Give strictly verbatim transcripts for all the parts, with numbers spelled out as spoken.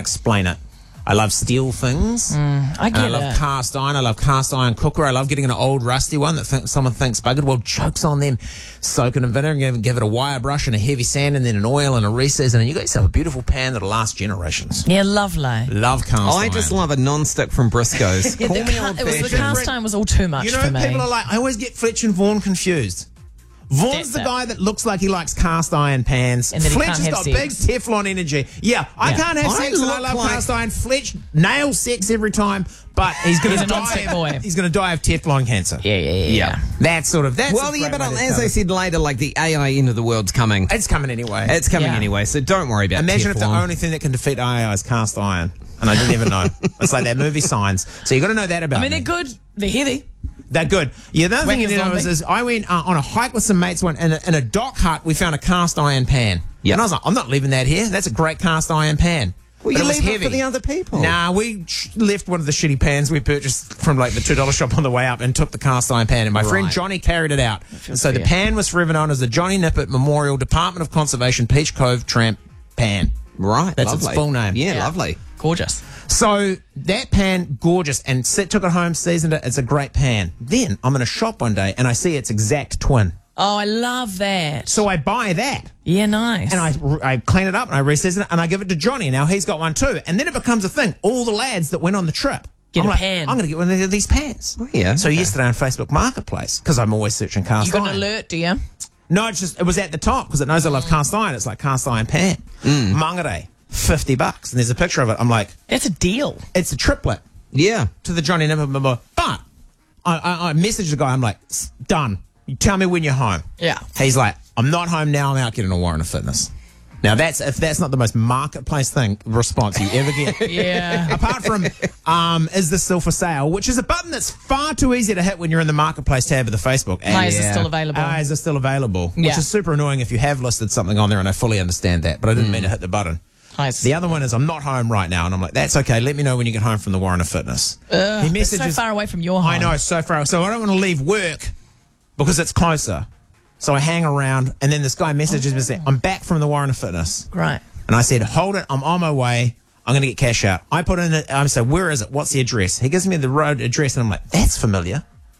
explain it. I love steel things. Mm, I get and I love it. cast iron. I love cast iron cooker. I love getting an old rusty one that th- someone thinks buggered. Well, jokes on them. Soak it in vinegar and give, give it a wire brush and a heavy sand and then an oil and a reseason. And you got yourself a beautiful pan that'll last generations. Yeah, lovely. Love cast I iron. just love a non-stick from Briscoe's. Yeah, Call the me ca- old it was the fashioned. cast iron was all too much You know, for me. people are like, I always get Fletch and Vaughan confused. Vaughan's That's the it. guy that looks like he likes cast iron pans. And that he Fletch can't has have got sex. big Teflon energy. Yeah, I Yeah. can't have I sex and I look love like- cast iron. Fletch nails sex every time, but he's going He's to a die. non-stick boy. He's going to die of Teflon cancer. yeah, yeah, yeah. Yeah. That's sort of that's. Well, a yeah, great but way to as tell I it. said later, like the A I end of the world's coming. It's coming anyway. It's coming Yeah. anyway, so don't worry about Imagine Teflon. if the only thing that can defeat A I is cast iron, and I didn't even know. It's like that movie Signs. So you got to know that about I mean, me. they're good. They're heavy. They're good. Yeah, the other thing you Wackers need to know zombie. is, is I went uh, on a hike with some mates one in a, in a dock hut. We found a cast iron pan. Yep. And I was like, I'm not leaving that here. That's a great cast iron pan. Well, But you it was leave it heavy. for the other people. Nah, we sh- left one of the shitty pans we purchased from like the two dollar shop on the way up and took the cast iron pan. And my friend Right. Johnny carried it out. And so the fair. pan was forever known as the Johnny Nippert Memorial Department of Conservation Peach Cove Tramp Pan. Right, That's its lovely. full name. Yeah, Yeah. lovely. Gorgeous. So that pan, gorgeous, and sit, took it home, seasoned it. It's a great pan. Then I'm in a shop one day and I see its exact twin. Oh, I love that. So I buy that Yeah, nice. and I, I clean it up and I reseason it and I give it to Johnny. Now he's got one too. And then it becomes a thing. All the lads that went on the trip. Get I'm a like, pan. I'm going to get one of these pans. Oh, yeah, So okay. yesterday on Facebook Marketplace, because I'm always searching cast you got an iron. alert, do you? No, it's just, it was at the top because it knows I love cast iron. It's like cast iron pan. Mm. Mangere, fifty bucks. And there's a picture of it. I'm like, That's a deal. it's a triplet. Yeah. To the Johnny Nimmer, but I, I, I messaged the guy. I'm like, "S- done. You tell me when you're home. Yeah. He's like, I'm not home now. I'm out getting a Warren of Fitness. Now that's if that's not the most marketplace thing response you ever get. Yeah. Apart from, um, is this still for sale? Which is a button that's far too easy to hit when you're in the marketplace tab of the Facebook. Hi, is it Yeah. still available? Ah, is it still available? Which Yeah. is super annoying if you have listed something on there, and I fully understand that, but I didn't mean to hit the button. Hi, is- The other one is I'm not home right now, and I'm like, that's okay. Let me know when you get home from the Warren of Fitness. he It's messages, so far away from your home. I know, it's so far. So I don't want to leave work because it's closer. So I hang around, and then this guy messages me saying, I'm back from the Warren of Fitness. Right. And I said, hold it, I'm on my way. I'm going to get cash out. I put in it, I said, where is it? What's the address? He gives me the road address, and I'm like, that's familiar.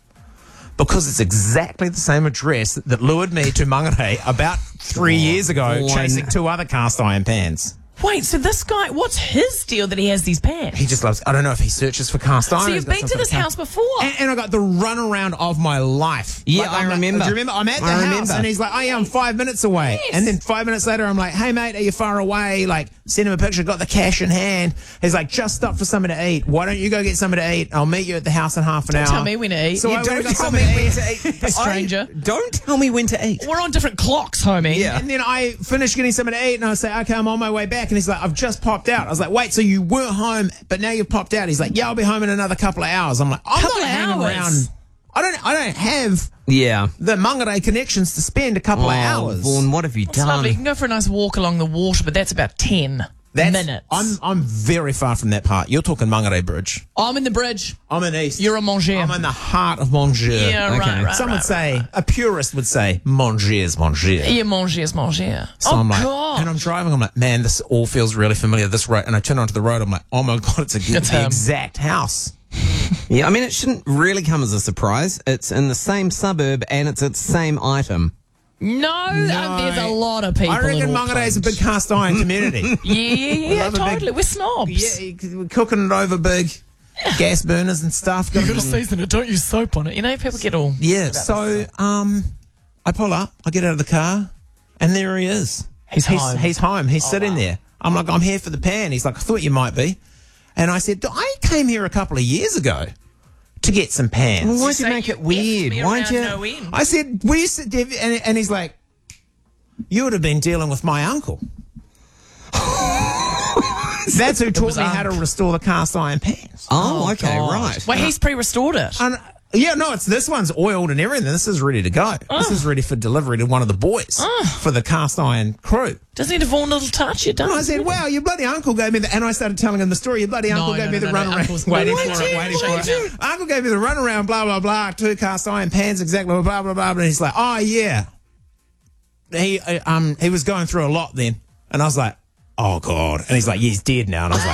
Because it's exactly the same address that lured me to Mangere about three years ago, boy. chasing two other cast iron pans. Wait, so this guy, what's his deal that he has these pants? He just loves, I don't know if he searches for cast iron. So he's you've got been some to sort of this cast- house before? And, and I got the runaround of my life. Yeah, I I'm like- remember. do you remember? I'm at the I house, remember. and he's like, "Oh yeah, I'm five minutes away." Yes. And then five minutes later, I'm like, "Hey mate, are you far away?" Like, send him a picture. Got the cash in hand. He's like, "Just stop for something to eat. Why don't you go get something to eat? I'll meet you at the house in half an Don't hour." tell me when to eat. So You I Don't went and got tell something me to when eat. to eat. A stranger. I- don't tell me when to eat. We're on different clocks, homie. Yeah. And then I finished getting something to eat, and I say, "Okay, I'm on my way back." And he's like, "I've just popped out." I was like, "Wait, so you were home, but now you've popped out?" He's like, "Yeah, I'll be home in another couple of hours." I'm like, "I'm Couple not of hanging hours? around. I don't. I don't have Yeah. the Mangere connections to spend a couple of Oh, hours." Vaughan, what have you It's lovely. You done? can go for a nice walk along the water, but that's about ten That's, minutes. I'm I'm very far from that part. You're talking Mangere Bridge. I'm in the bridge. I'm in East. You're a Manger. I'm in the heart of Manger. Yeah, Okay. right, right, Some right, would say, right. a purist would say, Manger is Manger. Yeah, Manger is Manger. So oh, I'm like, God. and I'm driving, I'm like, man, this all feels really familiar, this road. And I turn onto the road, I'm like, oh my God, it's, a, It's the him. exact house. Yeah, I mean, it shouldn't really come as a surprise. It's in the same suburb and it's its same item. No, um, there's a lot of people. I reckon in Mangere is a Auckland. big cast iron community. Yeah, yeah, yeah, love a big- totally. We're snobs. Yeah, we're cooking it over big gas burners and stuff. You gotta season it. Don't use soap on it. You know, people get all. Yeah, so um, I pull up, I get out of the car, and there he is. He's he's home. He's home. He's Oh, sitting wow. there. I'm like, I'm here for the pan. He's like, I thought you might be. And I said, I came here a couple of years ago to get some pans. Well, why'd you Say make it F'd weird? me Why'd around you? no end. I said, we used to, and, and he's like, you would have been dealing with my uncle. That's who taught was me how to Unc. restore the cast iron pans. Oh, okay, God. right. Well, he's pre-restored it. And, yeah, no, it's this one's oiled and everything. This is ready to go. This is ready for delivery to one of the boys for the cast iron crew. Doesn't need a Vaughan little touch. You're done. And I said, wow, your bloody uncle gave me the, and I started telling him the story. Your bloody uncle No, gave no, me no, the no, runaround. uncle's- Waiting Why for did it, you? waiting Why for did it. Uncle gave me the runaround, blah, blah, blah, two cast iron pans, exactly, blah, blah, blah, blah. And he's like, oh, yeah. He, uh, um, he was going through a lot then. And I was like, oh, God. And he's like, yeah, he's dead now. And I was like,